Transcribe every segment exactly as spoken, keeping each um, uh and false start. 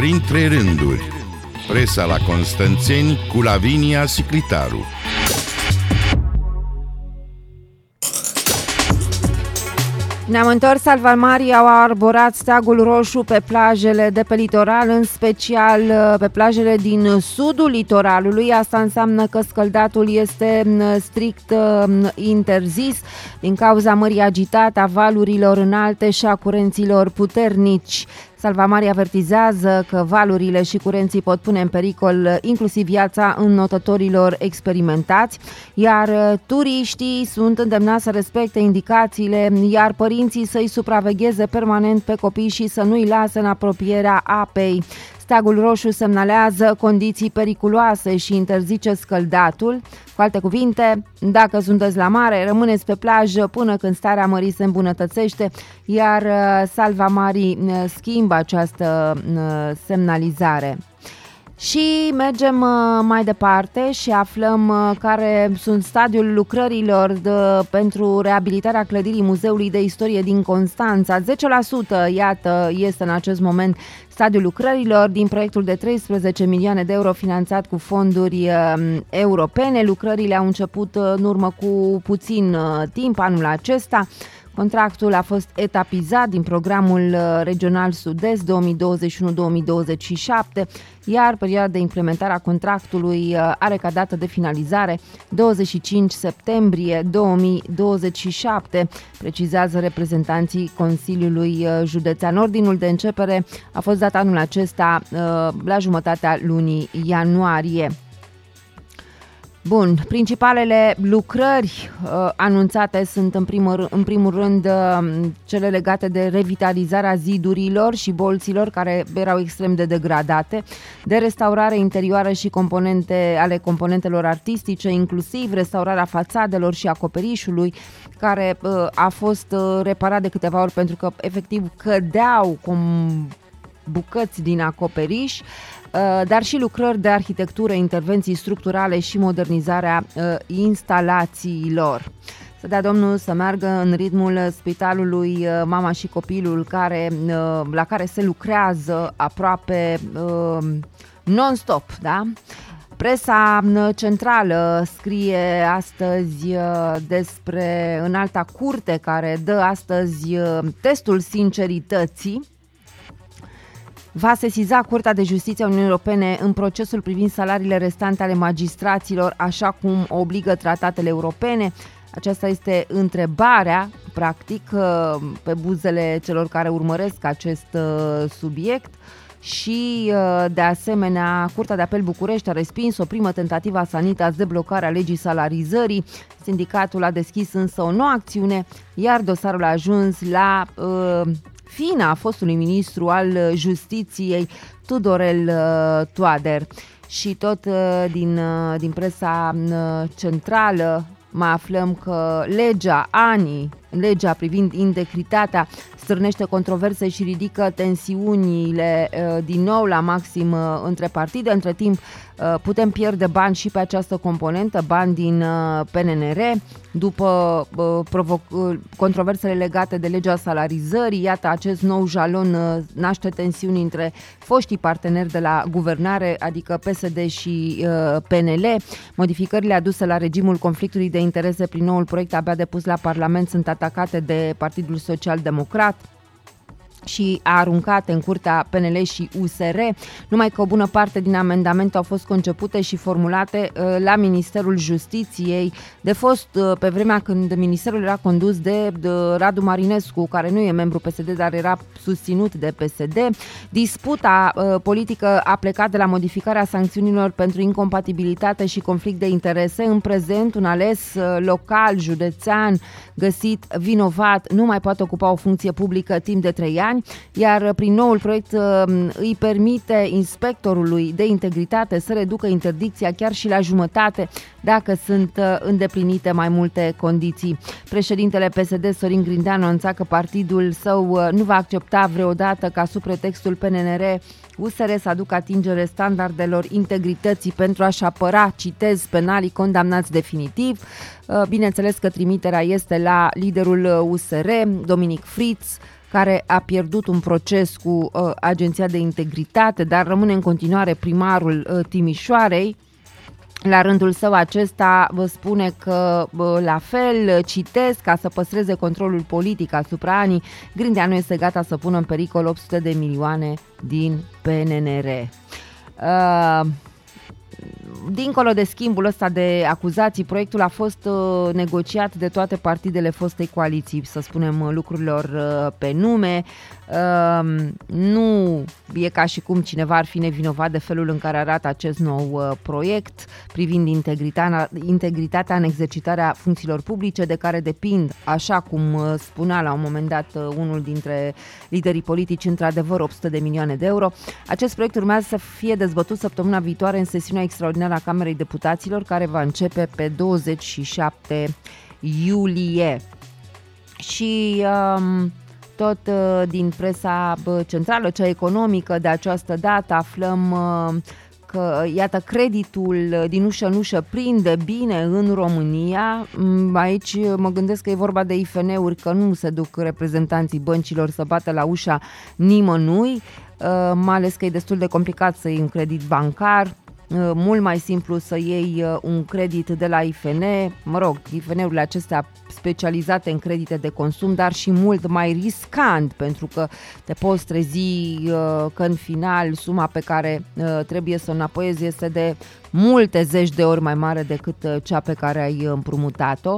Printre rânduri, presa la Constanțeni cu Lavinia Siclitaru. Ne-am întors, salvamarii au arborat steagul roșu pe plajele de pe litoral, în special pe plajele din sudul litoralului. Asta înseamnă că scăldatul este strict interzis din cauza mării agitate, a valurilor înalte și a curenților puternici. Salvamarii avertizează că valurile și curenții pot pune în pericol inclusiv viața înnotătorilor experimentați, iar turiștii sunt îndemnați să respecte indicațiile, iar părinții să-i supravegheze permanent pe copii și să nu-i lase în apropierea apei. Steagul roșu semnalează condiții periculoase și interzice scăldatul. Cu alte cuvinte, dacă sunteți la mare, rămâneți pe plajă până când starea mării se îmbunătățește, iar salvamarii schimbă această semnalizare. Și mergem mai departe și aflăm care sunt stadiul lucrărilor de, pentru reabilitarea clădirii Muzeului de Istorie din Constanța. zece la sută, iată, este în acest moment stadiul lucrărilor din proiectul de treisprezece milioane de euro finanțat cu fonduri europene. Lucrările au început în urmă cu puțin timp anul acesta. Contractul a fost etapizat din programul regional Sud-Est două mii douăzeci și unu două mii douăzeci și șapte, iar perioada de implementare a contractului are ca dată de finalizare douăzeci și cinci septembrie două mii douăzeci și șapte, precizează reprezentanții Consiliului Județean. Ordinul de începere a fost dat anul acesta la jumătatea lunii ianuarie. Bun, principalele lucrări uh, anunțate sunt în primul, în primul rând uh, cele legate de revitalizarea zidurilor și bolților care erau extrem de degradate, de restaurare interioară și componente ale componentelor artistice, inclusiv restaurarea fațadelor și acoperișului, care uh, a fost uh, reparat de câteva ori pentru că efectiv cădeau cum bucăți din acoperiș, dar și lucrări de arhitectură, intervenții structurale și modernizarea instalațiilor. Să dea Domnul să meargă în ritmul spitalului Mama și Copilul, care, la care se lucrează aproape non-stop, da? Presa centrală scrie astăzi despre Înalta Curte, care dă astăzi testul sincerității. Va sesiza Curtea de Justiție a Uniunii Europene în procesul privind salariile restante ale magistraților, așa cum obligă tratatele europene. Aceasta este întrebarea, practic, pe buzele celor care urmăresc acest subiect. Și, de asemenea, Curtea de Apel București a respins o primă tentativă a Sanitas de blocare a legii salarizării. Sindicatul a deschis însă o nouă acțiune, iar dosarul a ajuns la uh, fina fostului ministru al Justiției, Tudorel uh, Toader. Și tot uh, din, uh, din presa uh, centrală mai aflăm că legea ANI, legea privind integritatea, stârnește controverse și ridică tensiunile uh, din nou la maxim uh, între partide. Între timp uh, putem pierde bani și pe această componentă, bani din uh, P N N R, după uh, provoc- uh, controversele legate de legea salarizării. Iată, acest nou jalon uh, naște tensiuni între foștii parteneri de la guvernare, adică P S D și uh, P N L. Modificările aduse la regimul conflictului de interese prin noul proiect abia depus la Parlament sunt atacate de Partidul Social Democrat și aruncate în curtea P N L și U S R, numai că o bună parte din amendamente au fost concepute și formulate uh, la Ministerul Justiției, de fost uh, pe vremea când ministerul era condus de, de Radu Marinescu, care nu e membru P S D, dar era susținut de P S D. Disputa uh, politică a plecat de la modificarea sancțiunilor pentru incompatibilitate și conflict de interese. În prezent, un ales uh, local, județean, găsit vinovat, nu mai poate ocupa o funcție publică timp de trei ani, iar prin noul proiect îi permite inspectorului de integritate să reducă interdicția chiar și la jumătate dacă sunt îndeplinite mai multe condiții. Președintele P S D, Sorin Grindeanu, anunța că partidul său nu va accepta vreodată ca sub pretextul P N N R U S R să aducă atingere standardelor integrității pentru a-și apăra, citez, penalii condamnați definitiv. Bineînțeles că trimiterea este la liderul U S R, Dominic Fritz, care a pierdut un proces cu uh, Agenția de Integritate, dar rămâne în continuare primarul uh, Timișoarei. La rândul său acesta vă spune că la fel, citesc, ca să păstreze controlul politic asupra A N I, Grindeanu este gata să pună în pericol opt sute de milioane din P N N R. Uh, dincolo de schimbul ăsta de acuzații, proiectul a fost uh, negociat de toate partidele fostei coaliții, să spunem lucrurilor uh, pe nume. Uh, nu e ca și cum cineva ar fi nevinovat de felul în care arată acest nou uh, proiect privind integritatea, integritatea în exercitarea funcțiilor publice, de care depind, așa cum uh, spunea la un moment dat uh, unul dintre liderii politici, într-adevăr opt sute de milioane de euro. Acest proiect urmează să fie dezbătut săptămâna viitoare în sesiunea extraordinară a Camerei Deputaților, care va începe pe douăzeci și șapte iulie. Și um, tot uh, din presa uh, centrală, cea economică, de această dată aflăm uh, că, iată, creditul din ușă în ușă prinde bine în România. Aici mă gândesc că e vorba de I F N-uri, că nu se duc reprezentanții băncilor să bată la ușa nimănui, uh, mai ales că e destul de complicat să iei un credit bancar. Mult mai simplu să iei un credit de la I F N, mă rog, I F N-urile acestea specializate în credite de consum, dar și mult mai riscant, pentru că te poți trezi că în final suma pe care trebuie să o înapoiezi este de multe zeci de ori mai mare decât cea pe care ai împrumutat-o.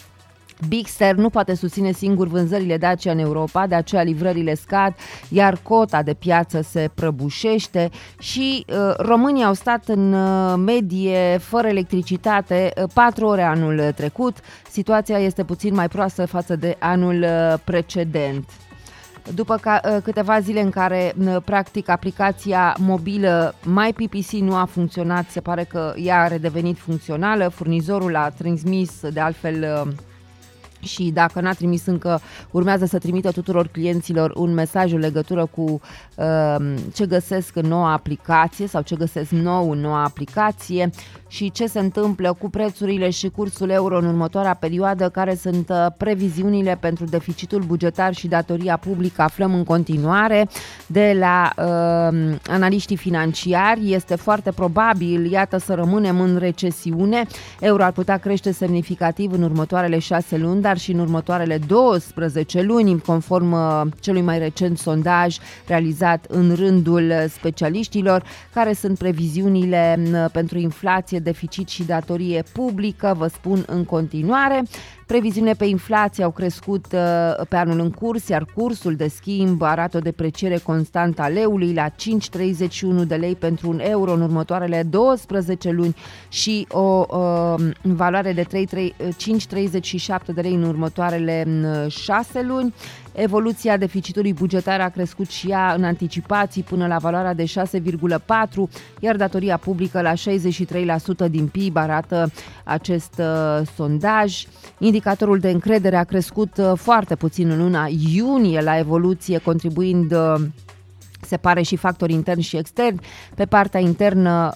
Bigster nu poate susține singur vânzările Dacia în Europa, de aceea livrările scad, iar cota de piață se prăbușește și uh, românii au stat în uh, medie fără electricitate uh, patru ore anul trecut. Situația este puțin mai proastă față de anul uh, precedent. După ca, uh, câteva zile în care uh, practic aplicația mobilă MyPPC nu a funcționat, se pare că ea a redevenit funcțională, furnizorul a transmis de altfel uh, și dacă n-a trimis încă, urmează să trimită tuturor clienților un mesaj în legătură cu uh, ce găsesc în noua aplicație sau ce găsesc nou în noua aplicație și ce se întâmplă cu prețurile și cursul euro în următoarea perioadă, care sunt uh, previziunile pentru deficitul bugetar și datoria publică. Aflăm în continuare de la uh, analiștii financiari. Este foarte probabil, iată, să rămânem în recesiune. Euro ar putea crește semnificativ în următoarele șase luni, dar și în următoarele douăsprezece luni, conform uh, celui mai recent sondaj realizat în rândul specialiștilor. Care sunt previziunile uh, pentru inflație, deficit și datorie publică? Vă spun în continuare. Previziunile pe inflație au crescut uh, pe anul în curs, iar cursul de schimb arată o depreciere constantă a leului la cinci virgulă treizeci și unu de lei pentru un euro în următoarele douăsprezece luni și o uh, valoare de cinci virgulă treizeci și șapte de lei în următoarele șase luni. Evoluția deficitului bugetar a crescut și ea în anticipații până la valoarea de șase virgulă patru, iar datoria publică la șaizeci și trei la sută din P I B, arată acest uh, sondaj. Indicatorul de încredere a crescut uh, foarte puțin în luna iunie la evoluție, contribuind uh, se pare și factori interni și externi. Pe partea internă,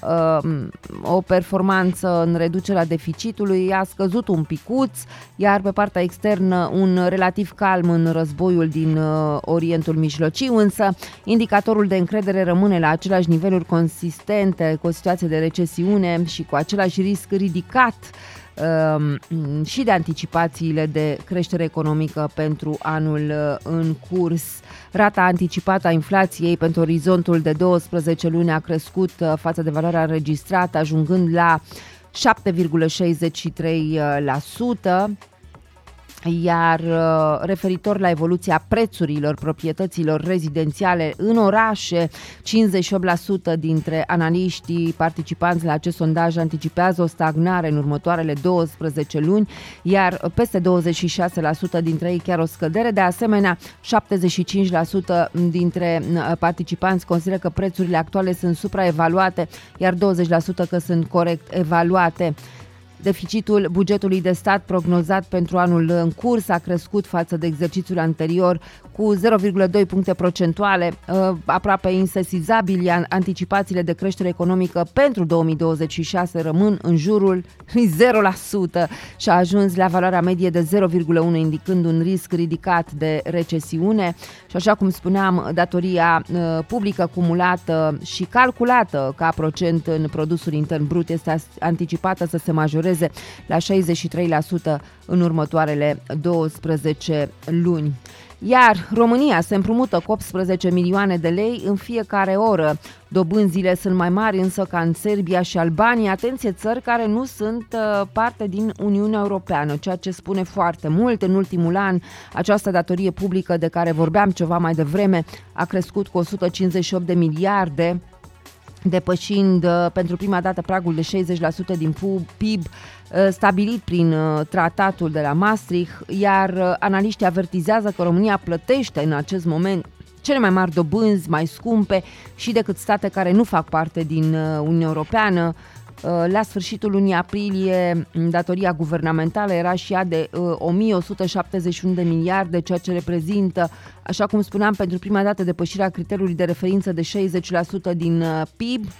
o performanță în reducerea deficitului a scăzut un picuț, iar pe partea externă un relativ calm în războiul din Orientul Mijlociu, însă indicatorul de încredere rămâne la aceleași niveluri consistente, cu o situație de recesiune și cu același risc ridicat și de anticipațiile de creștere economică pentru anul în curs. Rata anticipată a inflației pentru orizontul de douăsprezece luni a crescut față de valoarea înregistrată, ajungând la șapte virgulă șaizeci și trei la sută. Iar referitor la evoluția prețurilor proprietăților rezidențiale în orașe, cincizeci și opt la sută dintre analiștii participanți la acest sondaj anticipează o stagnare în următoarele douăsprezece luni, iar peste douăzeci și șase la sută dintre ei chiar o scădere. De asemenea, șaptezeci și cinci la sută dintre participanți consideră că prețurile actuale sunt supraevaluate, iar douăzeci la sută că sunt corect evaluate. Deficitul bugetului de stat prognozat pentru anul în curs a crescut față de exercițiul anterior cu zero virgulă doi puncte procentuale, aproape insesizabili. Anticipațiile de creștere economică pentru două mii douăzeci și șase rămân în jurul zero la sută și a ajuns la valoarea medie de zero virgulă unu, indicând un risc ridicat de recesiune. Și așa cum spuneam, datoria publică cumulată și calculată ca procent în produsul intern brut este anticipată să se majoreze la șaizeci și trei la sută în următoarele douăsprezece luni. Iar România se împrumută cu optsprezece milioane de lei în fiecare oră. Dobânzile sunt mai mari însă ca în Serbia și Albania, atenție, țări care nu sunt parte din Uniunea Europeană, ceea ce spune foarte mult. În ultimul an, această datorie publică de care vorbeam ceva mai devreme a crescut cu o sută cincizeci și opt de miliarde, depășind pentru prima dată pragul de șaizeci la sută din P I B stabilit prin tratatul de la Maastricht, iar analiștii avertizează că România plătește în acest moment cele mai mari dobânzi, mai scumpe și decât state care nu fac parte din Uniunea Europeană. La sfârșitul lunii aprilie, datoria guvernamentală era și ea de o mie o sută șaptezeci și unu de miliarde, ceea ce reprezintă, așa cum spuneam, pentru prima dată depășirea criteriului de referință de șaizeci la sută din P I B.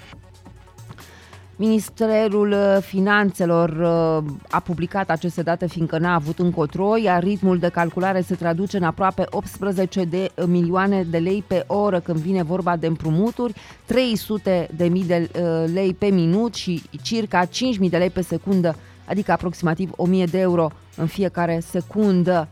Ministerul Finanțelor a publicat aceste date fiindcă n-a avut încotro, iar ritmul de calculare se traduce în aproape optsprezece de milioane de lei pe oră când vine vorba de împrumuturi, trei sute de mii de lei pe minut și circa cinci mii de lei pe secundă, adică aproximativ o mie de euro în fiecare secundă.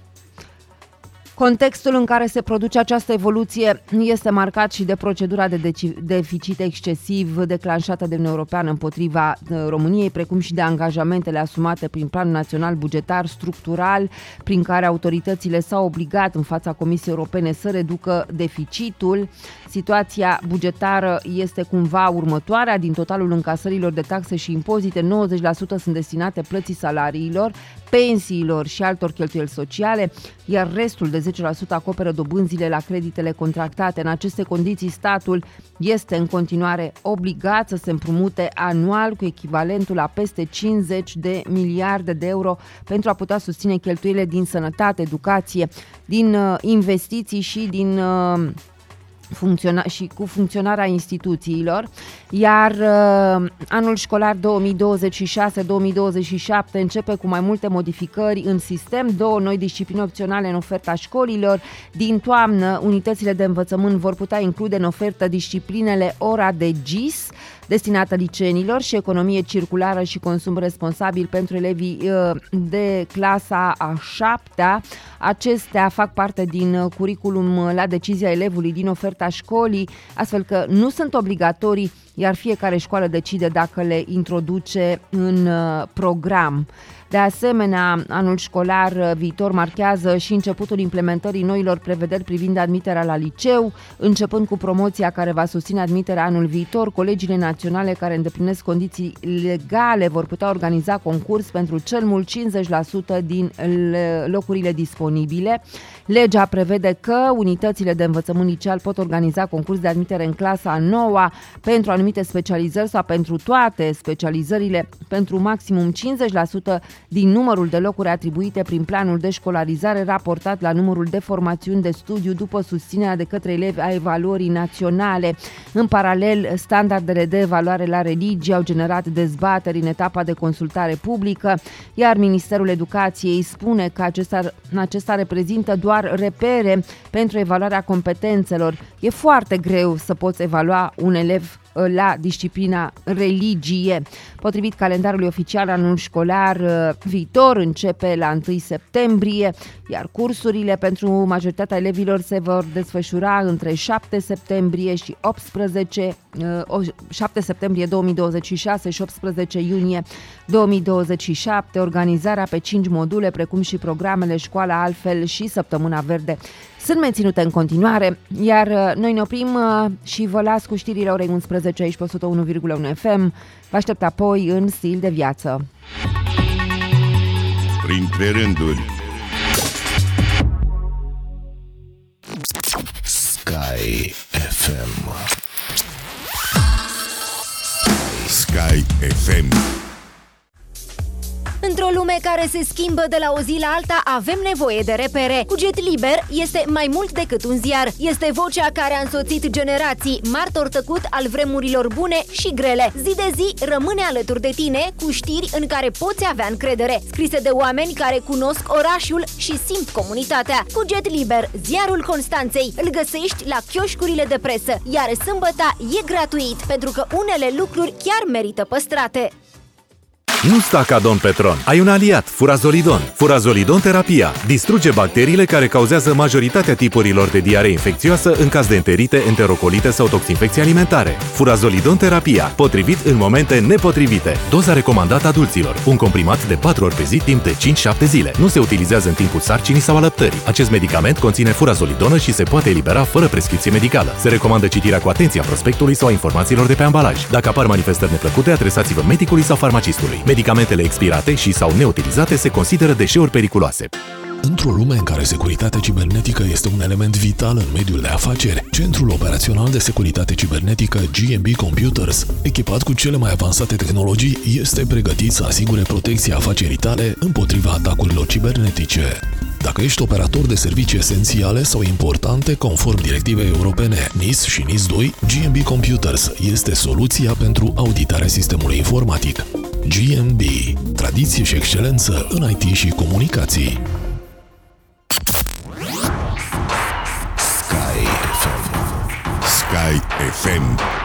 Contextul în care se produce această evoluție este marcat și de procedura de deficit excesiv declanșată de Uniunea Europeană împotriva României, precum și de angajamentele asumate prin Planul Național Bugetar Structural, prin care autoritățile s-au obligat în fața Comisiei Europene să reducă deficitul. Situația bugetară este cumva următoarea: din totalul încasărilor de taxe și impozite, nouăzeci la sută sunt destinate plății salariilor, pensiilor și altor cheltuieli sociale, iar restul de zece la sută acoperă dobânzile la creditele contractate. În aceste condiții, statul este în continuare obligat să se împrumute anual cu echivalentul la peste cincizeci de miliarde de euro pentru a putea susține cheltuielile din sănătate, educație, din uh, investiții și din uh, Funcționa- și cu funcționarea instituțiilor, iar uh, anul școlar două mii douăzeci și șase două mii douăzeci și șapte începe cu mai multe modificări în sistem, două noi discipline opționale în oferta școlilor. Din toamnă, unitățile de învățământ vor putea include în ofertă disciplinele ora de G I S, destinată liceenilor, și economie circulară și consum responsabil pentru elevii uh, de clasa a șaptea. Acestea fac parte din curriculum la decizia elevului din oferta școlii, astfel că nu sunt obligatorii, iar fiecare școală decide dacă le introduce în program. De asemenea, anul școlar viitor marchează și începutul implementării noilor prevederi privind admiterea la liceu, începând cu promoția care va susține admiterea anul viitor. Colegiile naționale care îndeplinesc condiții legale vor putea organiza concurs pentru cel mult cincizeci la sută din locurile disponibile. Legea prevede că unitățile de învățământ liceal pot organiza concurs de admitere în clasa a noua pentru anumite specializări sau pentru toate specializările, pentru maximum cincizeci la sută din numărul de locuri atribuite prin planul de școlarizare raportat la numărul de formațiuni de studiu după susținerea de către elevi a evaluării naționale. În paralel, standardele de evaluare la religie au generat dezbateri în etapa de consultare publică, iar Ministerul Educației spune că acesta, acesta reprezintă doar repere pentru evaluarea competențelor. E foarte greu să poți evalua un elev la disciplina religie. Potrivit calendarului oficial, anul școlar viitor începe la întâi septembrie, iar cursurile pentru majoritatea elevilor se vor desfășura între șapte septembrie și optsprezece șapte septembrie două mii douăzeci și șase și optsprezece iunie două mii douăzeci și șapte. Organizarea pe cinci module, precum și programele Școala Altfel și Săptămâna Verde, sunt menținute în continuare, iar noi ne oprim și vă las cu știrile orei unsprezece aici pe o sută unu virgulă unu F M. Vă aștept apoi în Stil de Viață. Printre rânduri. Sky F M. Sky F M. Într-o lume care se schimbă de la o zi la alta, avem nevoie de repere. Cu JetLiber este mai mult decât un ziar. Este vocea care a însoțit generații, martor tăcut al vremurilor bune și grele. Zi de zi rămâne alături de tine cu știri în care poți avea încredere, scrise de oameni care cunosc orașul și simt comunitatea. Cu JetLiber, ziarul Constanței, îl găsești la chioșcurile de presă, iar sâmbăta e gratuit, pentru că unele lucruri chiar merită păstrate. Nu sta ca Don Petron. Ai un aliat, Furazolidon. Furazolidon terapia distruge bacteriile care cauzează majoritatea tipurilor de diaree infecțioasă în caz de enterite, enterocolite sau toxinfecții alimentare. Furazolidon terapia, potrivit în momente nepotrivite. Doza recomandată adulților. Un comprimat de patru ori pe zi timp de cinci șapte zile. Nu se utilizează în timpul sarcinii sau alăptării. Acest medicament conține furazolidonă și se poate elibera fără prescripție medicală. Se recomandă citirea cu atenție a prospectului sau a informațiilor de pe ambalaj. Dacă apar manifestări neplăcute, adresați-vă medicului sau farmacistului. Medicamentele expirate și sau neutilizate se consideră deșeuri periculoase. Într-o lume în care securitatea cibernetică este un element vital în mediul de afaceri, Centrul Operațional de Securitate Cibernetică G M B Computers, echipat cu cele mai avansate tehnologii, este pregătit să asigure protecția afacerii tale împotriva atacurilor cibernetice. Dacă ești operator de servicii esențiale sau importante conform directivei europene N I S și N I S doi, G M B Computers este soluția pentru auditarea sistemului informatic. G M B. Tradiție și excelență în I T și comunicații. Sky F M. Sky F M.